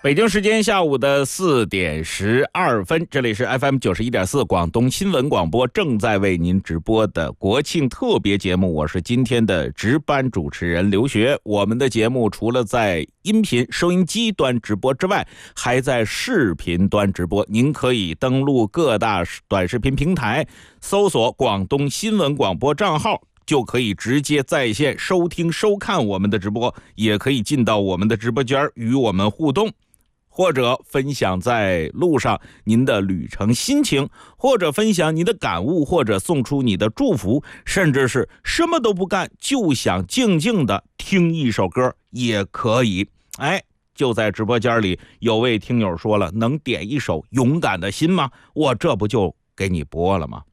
北京时间下午的4点12分，这里是 FM91.4 广东新闻广播正在为您直播的国庆特别节目，我是今天的值班主持人刘学。我们的节目除了在音频收音机端直播之外，还在视频端直播。您可以登录各大短视频平台，搜索广东新闻广播账号，就可以直接在线收听收看我们的直播，也可以进到我们的直播间与我们互动，或者分享在路上您的旅程心情，或者分享你的感悟，或者送出你的祝福，甚至是什么都不干就想静静的听一首歌也可以。就在直播间里，有位听友说了，能点一首勇敢的心吗？我这不就给你播了吗？